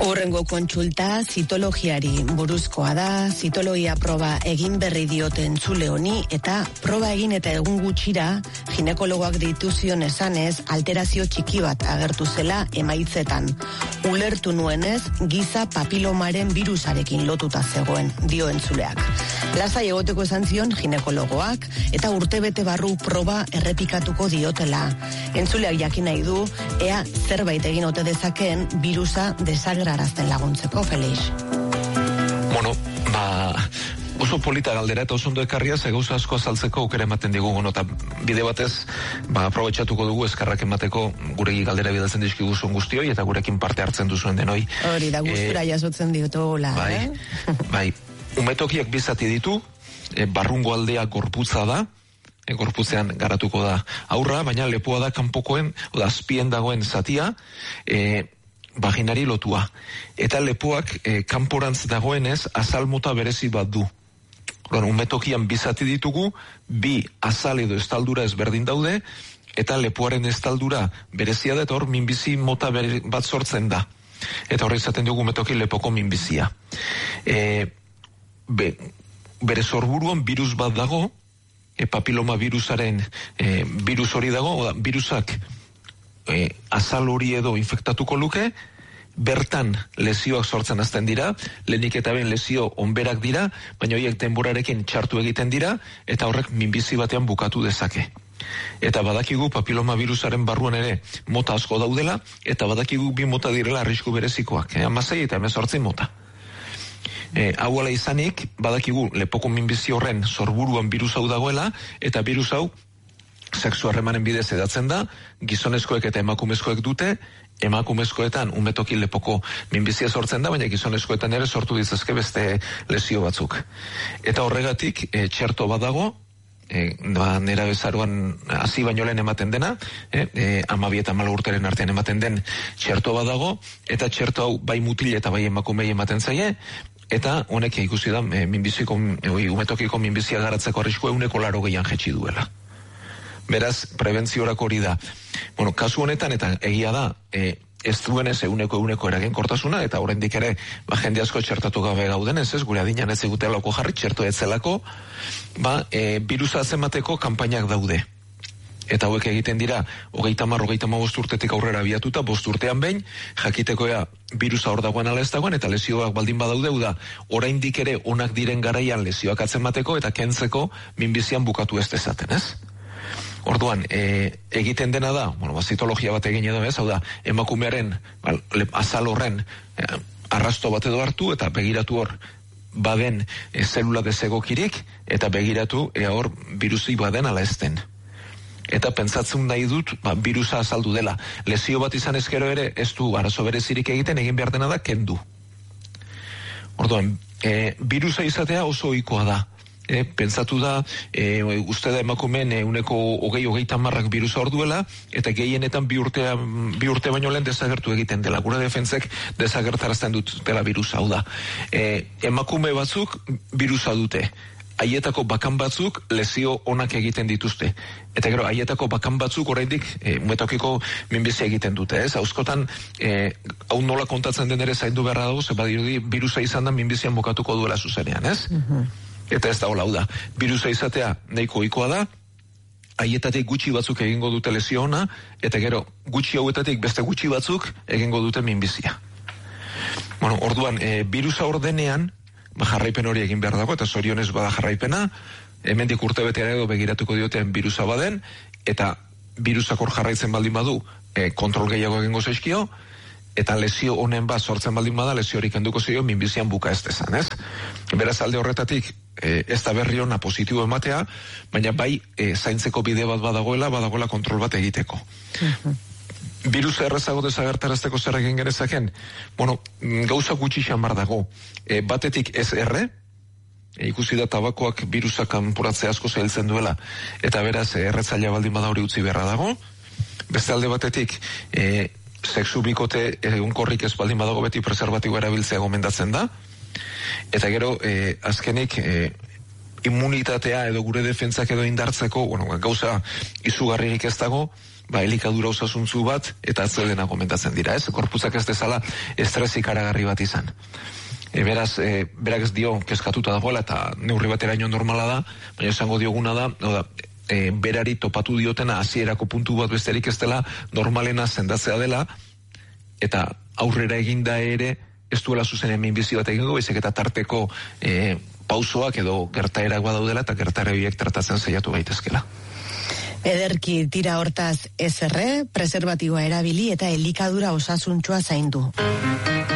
Hurrengo kontsulta zitologiari buruzkoa da, zitologia proba egin berri diote entzule honi eta proba egin eta egun gutxira ginekologoak deitu zion esanez alterazio txiki bat agertu zela emaitzetan. Ulertu nuenez giza papilomaren birusarekin lotuta zegoen, dio entzuleak. Lasai egoteko esan zion ginekologoak eta urtebete barru proba errepikatuko diotela. Entzuleak jakin nahi du ea zerbait egin ote dezakeen birusa desagerrarazten laguntzeko, Felix. Bueno, oso polita galdera eta oso ondo ekarria, ze gauza asko azaltzeko aukera ematen digu, eta bide batez, aprobetxatuko dugu eskarrak emateko guregi galdera bidaltzen dizkiguzun guztioi eta gurekin parte hartzen duzuen denoi. Hori da, gustura jasotzen diotola. Bai, umetokiak bizati ditu, barrungo aldea gorputza da, gorputzean garatuko da aurra, baina lepoa da kanpokoen, azpien dagoen zatia, vaginari lotua. Eta lepoak kanporantz dagoenez azal mota berezi bat du. Umetokian bizati ditugu, bi azal edo estaldura ezberdin daude, eta lepoaren estaldura berezia da, eta hor minbizi mota bat sortzen da. Eta horre izaten dugu umetoki lepoko minbizia. Bere sorburuan virus bat dago, papiloma virusaren virus hori dago, virusak azal hori edo infektatuko luke, bertan lesioak sortzen hasten dira, lehenik eta ben lesio onberak dira, baina horiek denborarekin txartu egiten dira, eta horrek minbizi batean bukatu dezake. Eta badakigu papiloma virusaren barruan ere mota asko daudela, eta badakigu bi mota direla arrisku berezikoak, 16 eta 18 mota. Hau ala izanik, badakigu lepoko minbizi horren sorburuan virus hau dagoela, eta virus hau sexu harremanen bidez edatzen da, gizonezkoek eta emakumezkoek dute, emakumezkoetan umetoki lepoko minbizia sortzen da, baina gizonezkoetan ere sortu ditzazke beste lesio batzuk. Eta horregatik, txerto bat dago, nera bezaroan hasi baino lehen ematen dena, 12 eta 14 urteren artean ematen den txerto bat dago, eta txerto hau bai mutil eta bai emakumei ematen zaie, eta honek ikusi da umetokiko minbizia garatzeko arriskua 80% jetxi duela. Beraz, prebentziorako hori da. Kasu honetan, eta egia da, ez duenez 100% eraginkortasuna, eta oraindik ere, jende asko txertatu gabe gaudenez, gure adinan ez egutelako jarri, txerto etzelako, birusa azemateko kanpainak daude. Eta hauek egiten dira, 30-35 urtetik aurrera abiatuta, 5 urtean behin, jakiteko birusa hor dagoen ala ez dagoen, eta lesioak baldin badaude, da, oraindik ere onak diren garaian lesioak atzemateko, eta kentzeko minbizian bukatu ez dezaten, ez? Orduan, egiten dena da, zitologia bat egin edo ez, hau da, emakumearen azal horren arrasto bat edo hartu, eta begiratu hor baden zelula desegokirik, eta begiratu hor birusi baden ala ezten. Eta pentsatzen nahi dut, birusa azaldu dela. Lesio bat izan ezkero ere, ez du arazo berezirik egiten, egin behar dena da, kendu. Orduan, birusa izatea oso ohikoa da. Pentsatu da, uste da emakumeen 20-30 birusa hor duela, eta gehienetan bi urte baino lehen desagertu egiten dela. Gure defentsek desagertarazten dut dela birusa, hau da. Emakume batzuk birusa dute. Haietako bakan batzuk lesio onak egiten dituzte. Eta gero, haietako bakan batzuk oraindik umetokiko minbizia egiten dute, ez? Hauskotan, hau nola kontatzen den ere zaindu beharra dago, badirudi birusa izan da minbizian bukatuko duela zuzenean, ez? Eta ez da hola, hau da. Birusa izatea nahiko ohikoa da, haietatik gutxi batzuk egingo dute lesio ona, eta gero, gutxi hauetatik beste gutxi batzuk egingo dute minbizia. Orduan, birusa ordenean, jarraipen hori egin behar dago, eta zorionez bada jarraipena, hemendik urtebetean edo begiratuko dioten birusa baden, eta birusak hor jarraitzen baldin badu, kontrol gehiago egingo zaizkio, eta lesio honen bat sortzen baldin bada, lesio hori kenduko zaio minbizian buka ez dezan, ez? Beraz alde horretatik, ez da berri ona positibo ematea, baina bai zaintzeko bide bat badagoela kontrol bat egiteko. Birusa errezago desagertarazteko zer egin genezaken? Gauza gutxi xamar dago. Batetik ez erre, ikusi da tabakoak birusak kanporatze asko zailtzen duela, eta beraz erretzaila baldin bada hori utzi beharra dago. Beste alde batetik, sexu bikote egunkorrik ez baldin badago beti preservatibo erabiltzea gomendatzen da. Eta gero, azkenik, immunitatea edo gure defentsak edo indartzeko, gauza izugarririk ez dago, elikadura osasuntsu bat, eta atsedena komentatzen dira, ez? Korputzak ez dezala estres ikaragarri bat izan. Beraz, berak ez dio kezkatuta dagoela, eta neurri bateraino normala da, baina esango dioguna da, berari topatu diotena hasierako puntu bat besterik ez dela, normalena sendatzea dela, eta aurrera eginda ere, ez duela zuzenean minbizi bat egingo, baizik eta tarteko pausoak edo gertaerak badaudela, eta gertaera horiek tratatzen saiatu gaitezkela. Ederki tira hortaz ez erre, preservatiboa erabili eta elikadura osasuntsua zaindu.